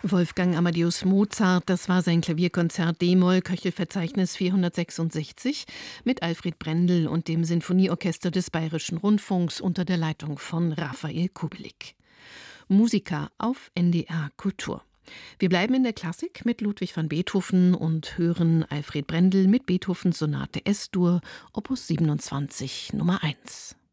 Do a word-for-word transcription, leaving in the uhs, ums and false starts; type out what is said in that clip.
Wolfgang Amadeus Mozart, das war sein Klavierkonzert D-Moll, Köchelverzeichnis vierhundertsechsundsechzig, mit Alfred Brendel und dem Sinfonieorchester des Bayerischen Rundfunks unter der Leitung von Raphael Kubelik. Musica auf N D R Kultur. Wir bleiben in der Klassik mit Ludwig van Beethoven und hören Alfred Brendel mit Beethovens Sonate Es-Dur, Opus siebenundzwanzig, Nummer eins.